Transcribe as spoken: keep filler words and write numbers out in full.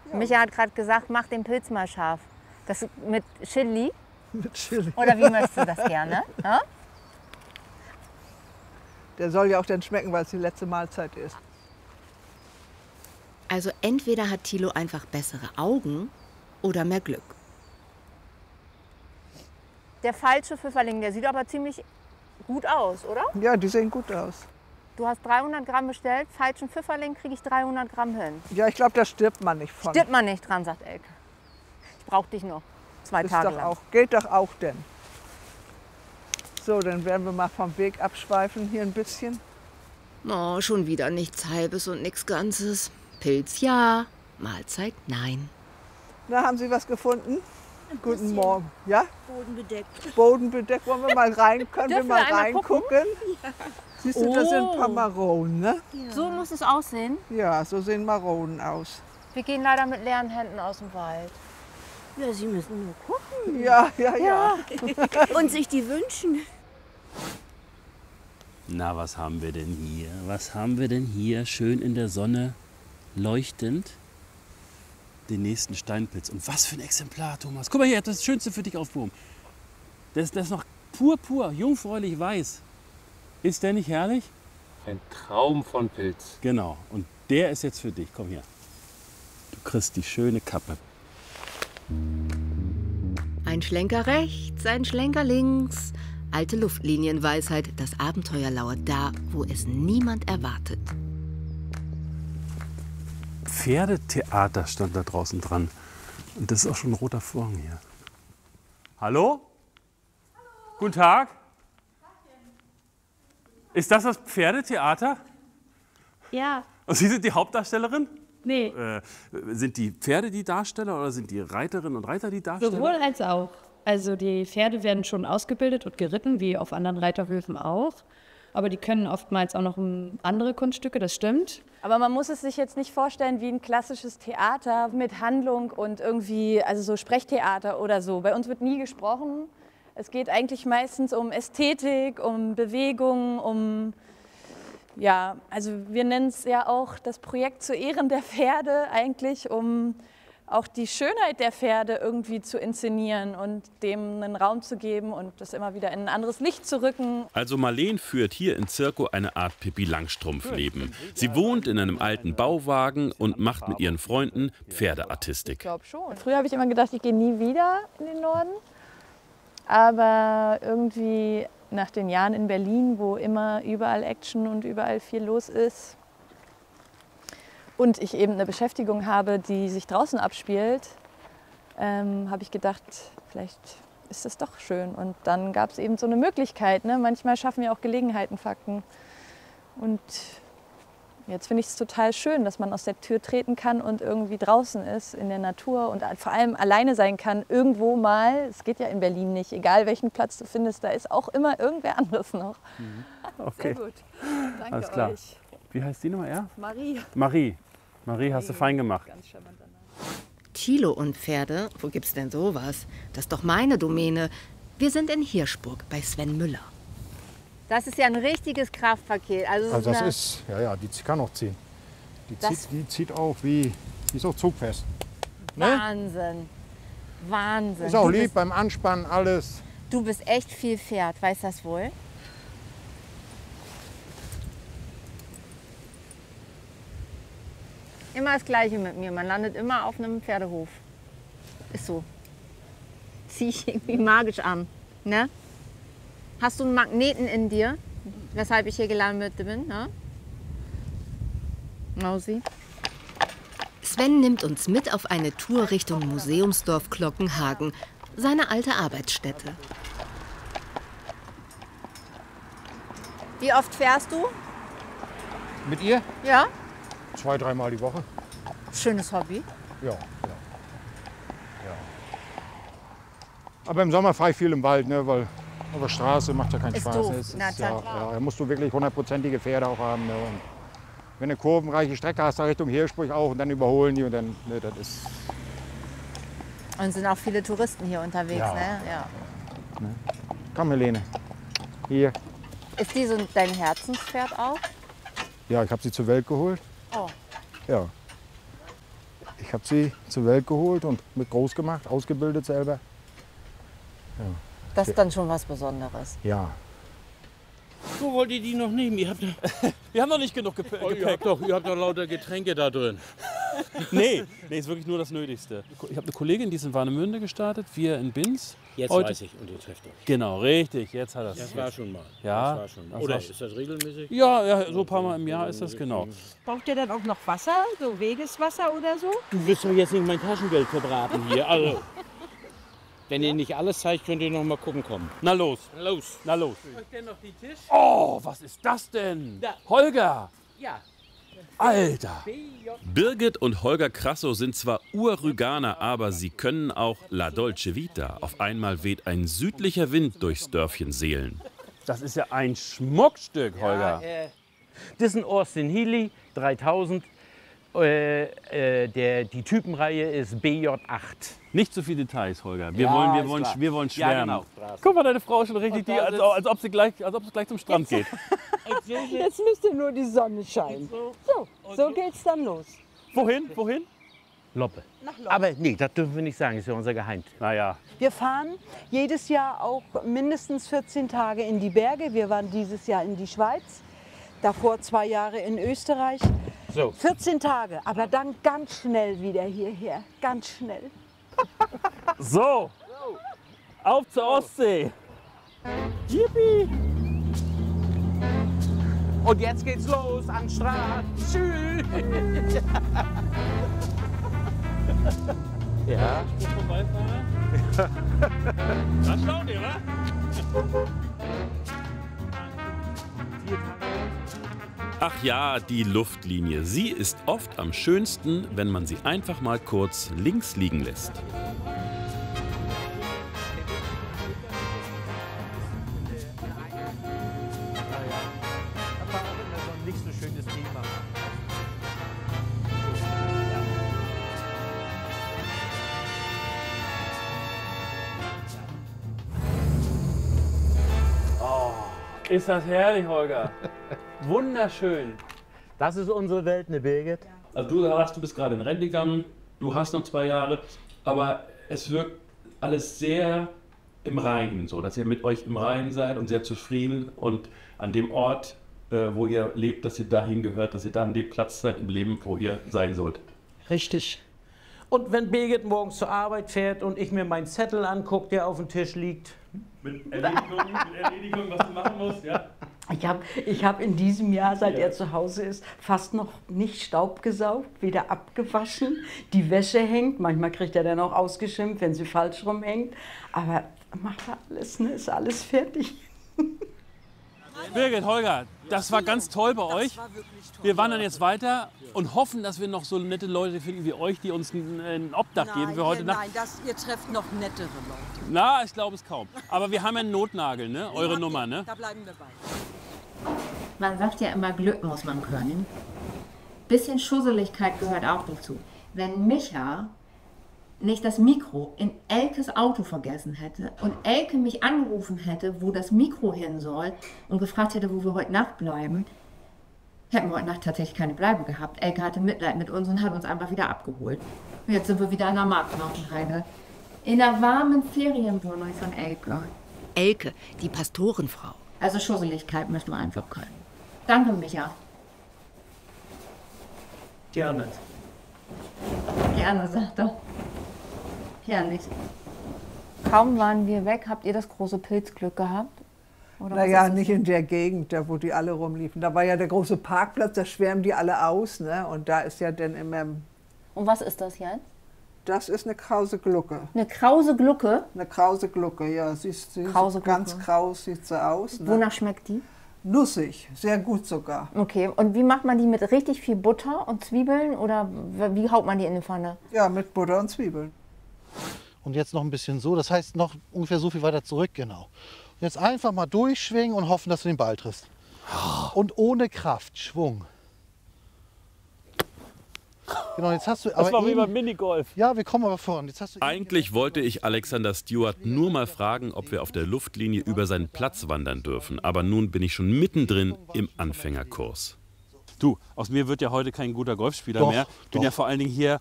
Ja. Micha hat gerade gesagt, mach den Pilz mal scharf. Das mit Chili? Mit Chili. Oder wie möchtest du das gerne? Ja? Der soll ja auch dann schmecken, weil es die letzte Mahlzeit ist. Also entweder hat Thilo einfach bessere Augen oder mehr Glück. Der falsche Pfifferling, der sieht aber ziemlich gut aus, oder? Ja, die sehen gut aus. Du hast dreihundert Gramm bestellt, falschen Pfifferling kriege ich dreihundert Gramm hin. Ja, ich glaube, da stirbt man nicht von. Stirbt man nicht dran, sagt Elke. Ich brauche dich noch zwei Ist Tage doch lang. auch, geht doch auch denn. So, dann werden wir mal vom Weg abschweifen hier ein bisschen. Oh, schon wieder nichts Halbes und nichts Ganzes. Pilz ja, Mahlzeit nein. Na, haben Sie was gefunden? Guten Morgen. Ja? Bodenbedeckt. Bodenbedeckt. Wollen wir mal rein? Können Dürfen wir mal wir einmal reingucken? Ja. Siehst du, das sind Oh. ein paar Maronen, ne? Ja. So muss es aussehen. Ja, so sehen Maronen aus. Wir gehen leider mit leeren Händen aus dem Wald. Ja, Sie müssen nur gucken Ja, ja, ja. und sich die wünschen. Na, was haben wir denn hier? Was haben wir denn hier? Schön in der Sonne, leuchtend. Den nächsten Steinpilz. Und was für ein Exemplar, Thomas. Guck mal hier, das Schönste für dich aufgehoben. Das, das ist noch pur, pur, jungfräulich weiß. Ist der nicht herrlich? Ein Traum von Pilz. Genau. Und der ist jetzt für dich. Komm her. Du kriegst die schöne Kappe. Ein Schlenker rechts, ein Schlenker links. Alte Luftlinienweisheit, das Abenteuer lauert da, wo es niemand erwartet. Pferdetheater stand da draußen dran. Und das ist auch schon ein roter Vorhang hier. Hallo? Hallo? Guten Tag. Ist das das Pferdetheater? Ja, Und Sie sind die Hauptdarstellerin? nee, Äh, sind die Pferde die Darsteller oder sind die Reiterinnen und Reiter die Darsteller? sowohl als auch. Also die Pferde werden schon ausgebildet und geritten, wie auf anderen Reiterhöfen auch. Aber die können oftmals auch noch um andere Kunststücke, das stimmt. Aber man muss es sich jetzt nicht vorstellen wie ein klassisches Theater mit Handlung und irgendwie, also so Sprechtheater oder so. Bei uns wird nie gesprochen. Es geht eigentlich meistens um Ästhetik, um Bewegung, um, ja, also wir nennen es ja auch das Projekt zu Ehren der Pferde eigentlich, um auch die Schönheit der Pferde irgendwie zu inszenieren und dem einen Raum zu geben und das immer wieder in ein anderes Licht zu rücken. Also Marleen führt hier in Zirko eine Art Pippi Langstrumpf-Leben. Sie wohnt in einem alten Bauwagen und macht mit ihren Freunden Pferdeartistik. Ich glaube schon. Früher habe ich immer gedacht, ich gehe nie wieder in den Norden. Aber irgendwie nach den Jahren in Berlin, wo immer überall Action und überall viel los ist und ich eben eine Beschäftigung habe, die sich draußen abspielt, ähm, habe ich gedacht, vielleicht ist das doch schön. Und dann gab es eben so eine Möglichkeit. Ne? Manchmal schaffen ja auch Gelegenheiten Fakten. Und jetzt finde ich es total schön, dass man aus der Tür treten kann und irgendwie draußen ist, in der Natur und vor allem alleine sein kann, irgendwo mal. Es geht ja in Berlin nicht, egal welchen Platz du findest, da ist auch immer irgendwer anderes noch. Mhm. Okay. Sehr gut. Danke Alles klar. euch. Wie heißt die nochmal? Ja? Marie. Marie. Marie, hast du fein gemacht. Ganz charmanter Name. Thilo und Pferde, wo gibt's denn sowas? Das ist doch meine Domäne. Wir sind in Hirschburg bei Sven Müller. Das ist ja ein richtiges Kraftpaket. Also, Also das eine, ist, ja, ja, die kann auch ziehen. Die, Das- zieht, die zieht auch wie, die ist auch zugfest. Ne? Wahnsinn. Wahnsinn. Ist auch du, lieb bist, beim Anspannen, alles. du bist echt viel Pferd, weißt das wohl? Immer das Gleiche mit mir. Man landet immer auf einem Pferdehof. Ist so. Zieh ich irgendwie magisch an. Ne? Hast du einen Magneten in dir, weshalb ich hier gelandet bin? Ne? Mausi. Sven nimmt uns mit auf eine Tour Richtung Museumsdorf Glockenhagen, seine alte Arbeitsstätte. Wie oft fährst du? Mit ihr Ja? zwei, dreimal die Woche. Schönes Hobby. Ja, ja. ja. Aber im Sommer fahre ich viel im Wald, ne, weil auf der Straße macht ja keinen Ist Spaß. doof. Ne. Es Na, ist, klar. ja, ja, da musst du wirklich hundertprozentige Pferde auch haben. Ne. Und wenn du eine kurvenreiche Strecke hast, da Richtung Hirschburg auch und dann überholen die und dann, ne, das ist... Und sind auch viele Touristen hier unterwegs, Ja. ne? Ja. Ne. Komm, Helene. Hier. Ist die so dein Herzenspferd auch? Ja, ich habe sie zur Welt geholt. Oh. Ja. Ich Ich habe sie zur Welt geholt und mit groß gemacht, ausgebildet selber. Ja. Das ist dann schon was Besonderes. Ja. Wo wollt ihr die noch nehmen? Ihr habt, Wir haben noch nicht genug Gepäck. oh, ihr habt, doch, ihr habt doch lauter Getränke da drin. Nee, nee, ist wirklich nur das Nötigste. Ich habe eine Kollegin, die ist in Warnemünde gestartet, wir in Binz. Jetzt Heute. weiß ich und ihr trefft euch. Genau, richtig, jetzt hat er es. Das war schon mal. Ja, Das war schon mal. das Oder war- ist das regelmäßig? Ja, ja, so ein paar Mal im Jahr ist das, genau. Braucht ihr dann auch noch Wasser, so Wegeswasser oder so? Du willst doch jetzt nicht mein Taschengeld verbraten hier. Also, wenn ihr nicht alles zeigt, könnt ihr noch mal gucken kommen. Na los, Los. na los. Denn noch die Tisch? Oh, was ist das denn? Da. Holger, Ja. Alter. Birgit und Holger Krasso sind zwar Ur-Rüganer, aber sie können auch La Dolce Vita. Auf einmal weht ein südlicher Wind durchs Dörfchen Seelen. Das ist ja ein Schmuckstück, Holger. Äh, das ist ein Austin Healey dreitausend. Äh, äh, der, die Typenreihe ist B J acht. Nicht zu viele Details, Holger. Wir Ja, wollen, wir ist wollen, klar. wir wollen Ja, schwärmen. genau. Guck mal, deine Frau ist schon richtig, Und die, da als, sitzt- als, ob sie gleich, als ob sie gleich zum Strand geht. Jetzt müsste nur die Sonne scheinen. So, so geht's dann los. Wohin? Wohin? Loppe. Nach Loppe. Aber nee, das dürfen wir nicht sagen, das ist ja unser Geheimtipp. Naja, Wir fahren jedes Jahr auch mindestens vierzehn Tage in die Berge. Wir waren dieses Jahr in die Schweiz, davor zwei Jahre in Österreich. So. vierzehn Tage, aber dann ganz schnell wieder hierher. Ganz schnell. so. Auf zur Ostsee. Yippie. Und jetzt geht's los an den Strand. Tschüss. Ja. Das schaut ihr, wa? Ach ja, die Luftlinie. Sie ist oft am schönsten, wenn man sie einfach mal kurz links liegen lässt. Das war auch immer so ein nicht so schönes Thema. Ist das herrlich, Holger. Wunderschön. Das ist unsere Welt, ne Birgit? Also du sagst, du bist gerade in Rente gegangen, du hast noch zwei Jahre, aber es wirkt alles sehr im Reinen, so, dass ihr mit euch im Reinen seid und sehr zufrieden und an dem Ort, äh, wo ihr lebt, dass ihr dahin gehört, dass ihr da an dem Platz seid im Leben, wo ihr sein sollt. Richtig. Und wenn Birgit morgens zur Arbeit fährt und ich mir meinen Zettel angucke, der auf dem Tisch liegt. Mit Erledigung, mit Erledigung, was du machen musst, ja? Ich habe ich hab in diesem Jahr, seit er zu Hause ist, fast noch nicht Staub gesaugt, weder abgewaschen. Die Wäsche hängt, manchmal kriegt er dann auch ausgeschimpft, wenn sie falsch rumhängt. Aber macht er alles, ne? Ist alles fertig. Birgit, Holger, das war ganz toll bei euch. Wir wandern jetzt weiter und hoffen, dass wir noch so nette Leute finden wie euch, die uns ein, ein Obdach geben für heute Nacht. Nein, das, ihr trefft noch nettere Leute. Na, ich glaube es kaum. Aber wir haben ja einen Notnagel, ne? Eure Nummer, ne? Da bleiben wir bei. Man sagt ja immer, Glück muss man können. Bisschen Schusseligkeit gehört auch dazu. Wenn Micha nicht das Mikro in Elkes Auto vergessen hätte und Elke mich angerufen hätte, wo das Mikro hin soll und gefragt hätte, wo wir heute Nacht bleiben, hätten wir heute Nacht tatsächlich keine Bleibe gehabt. Elke hatte Mitleid mit uns und hat uns einfach wieder abgeholt. Und jetzt sind wir wieder an der Markgrafenheide. In der warmen Ferienwohnung von Elke. Elke, die Pastorenfrau. Also Schusseligkeit müssen wir einfach können. Danke, Micha. Gerne. Gerne, sagt er. Herrlich. Kaum waren wir weg, habt ihr das große Pilzglück gehabt? Oder Naja, was ist nicht das? in der Gegend, da wo die alle rumliefen. Da war ja der große Parkplatz, da schwärmen die alle aus. Ne? Und da ist ja dann immer, Und was ist das jetzt? das ist eine krause Glucke. Eine krause Glucke. Eine krause Glucke, ja. Sie ist, sie ist Krause ganz Glucke. kraus, sieht sie aus. Ne? Wonach schmeckt die? Nussig, sehr gut sogar. Okay, und wie macht man die mit richtig viel Butter und Zwiebeln oder w- wie haut man die in die Pfanne? Ja, mit Butter und Zwiebeln. Und jetzt noch ein bisschen so, das heißt noch ungefähr so viel weiter zurück, genau. Und jetzt einfach mal durchschwingen und hoffen, dass du den Ball triffst. Und ohne Kraft, Schwung. Genau, jetzt hast du. Das aber war wie eben- beim Minigolf. Ja, wir kommen aber voran. Jetzt hast du Eigentlich wollte ich Alexander Stewart nur mal fragen, ob wir auf der Luftlinie über seinen Platz wandern dürfen. Aber nun bin ich schon mittendrin im Anfängerkurs. Du, aus mir wird ja heute kein guter Golfspieler Doch, mehr. Ich bin doch. ja vor allen Dingen hier